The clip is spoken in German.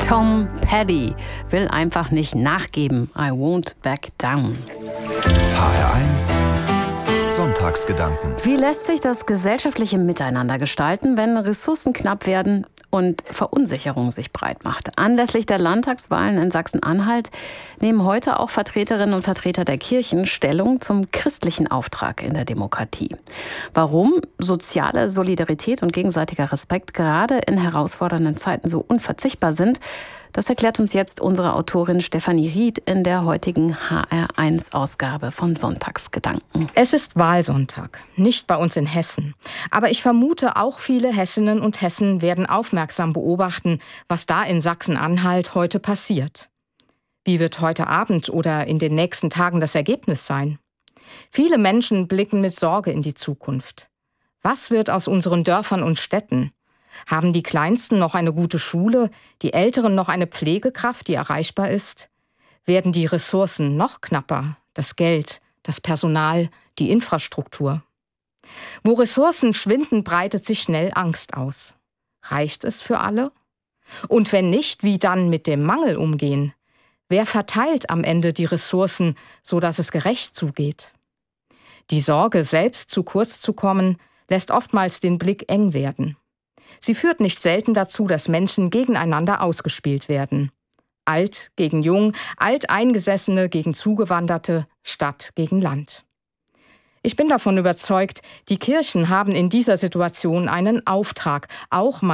Tom Petty will einfach nicht nachgeben. I won't back down. HR1 Sonntagsgedanken. Wie lässt sich das gesellschaftliche Miteinander gestalten, wenn Ressourcen knapp werden und Verunsicherung sich breit macht? Anlässlich der Landtagswahlen in Sachsen-Anhalt nehmen heute auch Vertreterinnen und Vertreter der Kirchen Stellung zum christlichen Auftrag in der Demokratie. Warum soziale Solidarität und gegenseitiger Respekt gerade in herausfordernden Zeiten so unverzichtbar sind, das erklärt uns jetzt unsere Autorin Stefanie Ried in der heutigen HR1-Ausgabe von Sonntagsgedanken. Es ist Wahlsonntag, nicht bei uns in Hessen. Aber ich vermute, auch viele Hessinnen und Hessen werden aufmerksam beobachten, was da in Sachsen-Anhalt heute passiert. Wie wird heute Abend oder in den nächsten Tagen das Ergebnis sein? Viele Menschen blicken mit Sorge in die Zukunft. Was wird aus unseren Dörfern und Städten? Haben die Kleinsten noch eine gute Schule, die Älteren noch eine Pflegekraft, die erreichbar ist? Werden die Ressourcen noch knapper, das Geld, das Personal, die Infrastruktur? Wo Ressourcen schwinden, breitet sich schnell Angst aus. Reicht es für alle? Und wenn nicht, wie dann mit dem Mangel umgehen? Wer verteilt am Ende die Ressourcen, sodass es gerecht zugeht? Die Sorge, selbst zu kurz zu kommen, lässt oftmals den Blick eng werden. Sie führt nicht selten dazu, dass Menschen gegeneinander ausgespielt werden. Alt gegen Jung, Alteingesessene gegen Zugewanderte, Stadt gegen Land. Ich bin davon überzeugt, die Kirchen haben in dieser Situation einen Auftrag, auch